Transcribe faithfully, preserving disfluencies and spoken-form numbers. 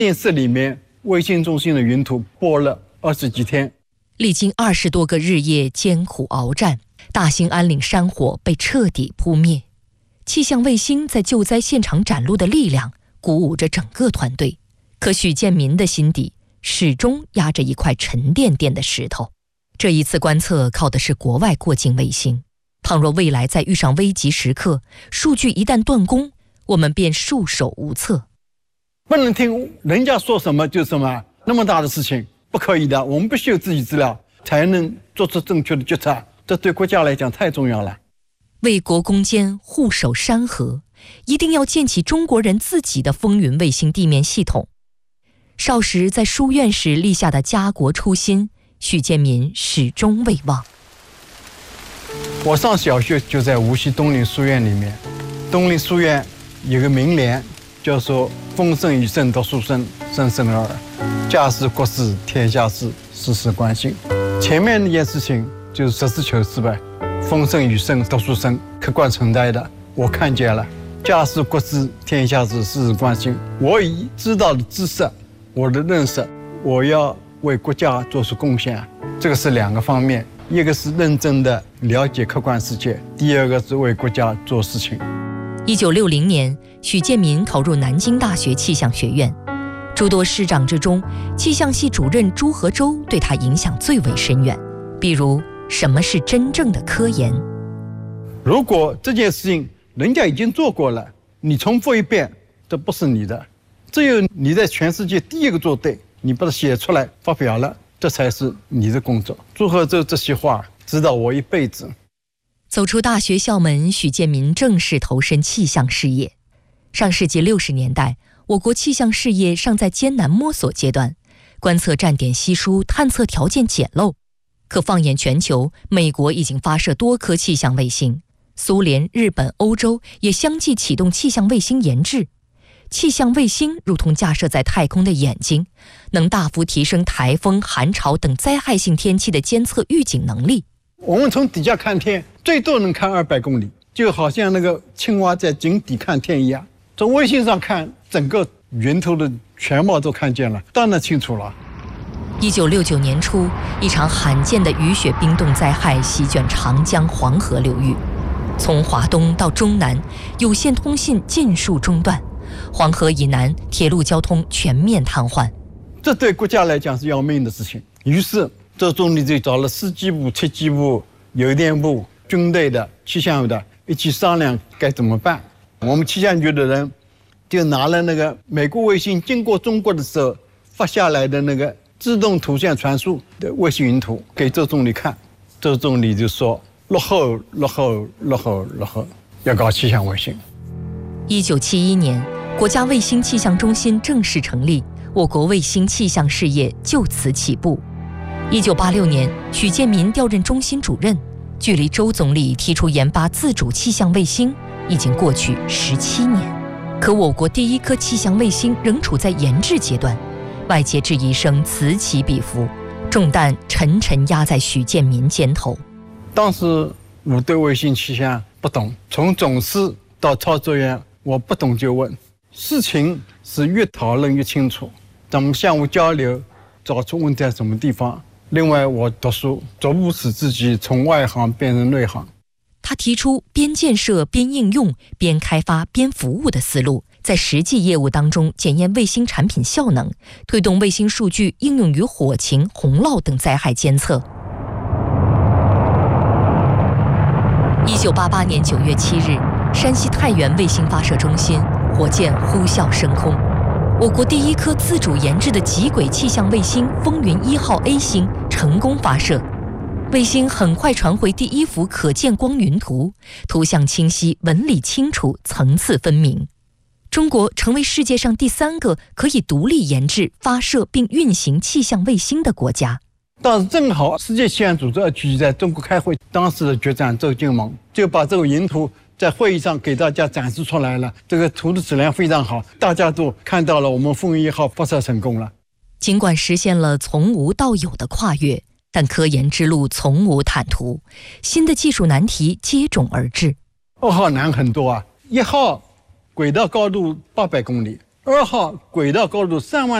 电视里面卫星中心的云图播了二十几天， 历经二十多个日夜艰苦鏖战，大兴安岭山火被彻底扑灭。气象卫星在救灾现场展露的力量，鼓舞着整个团队。可许建民的心底始终压着一块沉甸甸的石头。这一次观测靠的是国外过境卫星，倘若未来再遇上危急时刻，数据一旦断供，我们便束手无策。 不能听人家说什么就什么，那么大的事情不可以的，我们必须有自己资料，才能做出正确的决策，这对国家来讲太重要了。 为国攻坚，护守山河，一定要建起中国人自己的风云卫星地面系统。少时在书院时立下的家国初心，许建民始终未忘。 我上小学就在无锡东林书院里面，东林书院有个名联，叫做风声雨声读书声，声声而耳，家事国事天下事，事事关心。前面那件事情就是实事求是呗，风声雨声读书声，客观存在的，我看见了。家事国事天下事，事事关心。我已知道的知识，我的认识，我要为国家做出贡献，这个是两个方面，一个是认真的了解客观世界，第二个是为国家做事情。 一九六零年，许建民考入南京大学气象学院。诸多师长之中，气象系主任朱和周对他影响最为深远。比如，什么是真正的科研？ 如果这件事情人家已经做过了，你重复一遍，这不是你的。只有你在全世界第一个做对，你把它写出来发表了，这才是你的工作。朱和周这些话指导我一辈子。 走出大学校门，许建民正式投身气象事业。上世纪六十年代，我国气象事业尚在艰难摸索阶段，观测站点稀疏，探测条件简陋。可放眼全球，美国已经发射多颗气象卫星，苏联、日本、欧洲也相继启动气象卫星研制。气象卫星如同架设在太空的眼睛，能大幅提升台风、寒潮等灾害性天气的监测预警能力。 我们从底下看天，最多能看二百公里，就好像那个青蛙在井底看天一样。从卫星上看，整个云图的全貌都看见了，当然清楚了。 一九六九年初，一场罕见的雨雪冰冻灾害席卷长江、黄河流域，从华东到中南，有线通信尽数中断，黄河以南铁路交通全面瘫痪。 这对国家来讲是要命的事情。于是周总理就找了司机部、铁机部、邮电部、军队的、气象的一起商量该怎么办。我们气象局的人就拿了那个美国卫星经过中国的时候发下来的那个自动图像传输的卫星云图给周总理看，周总理就说落后落后落后落后，要搞气象卫星。 一九七一年，国家卫星气象中心正式成立，我国卫星气象事业就此起步。一九八六年，许建民调任中心主任，距离周总理提出研发自主气象卫星已经过去十七年，可我国第一颗气象卫星仍处在研制阶段，外界质疑声此起彼伏，重担沉沉压在许建民肩头。 当时我对卫星气象不懂，从总师到操作员，我不懂就问，事情是越讨论越清楚，咱们相互交流，找出问题在什么地方。另外，我读书逐步使自己从外行变成内行。 他提出边建设边应用、边开发边服务的思路，在实际业务当中检验卫星产品效能，推动卫星数据应用于火情、洪涝等灾害监测。一九八八年九月七日，山西太原卫星发射中心火箭呼啸升空，我国第一颗自主研制的极轨气象卫星风云一号 A 星成功发射。卫星很快传回第一幅可见光云图，图像清晰，纹理清楚，层次分明。中国成为世界上第三个可以独立研制、发射并运行气象卫星的国家。 当时正好世界气象组织要聚集在中国开会，当时的局长周金蒙就把这个云图在会议上给大家展示出来了。这个图的质量非常好，大家都看到了我们风云一号发射成功了。 尽管实现了从无到有的跨越，但科研之路从无坦途，新的技术难题接踵而至。 二号难很多啊，一号轨道高度八百公里， 二号轨道高度三万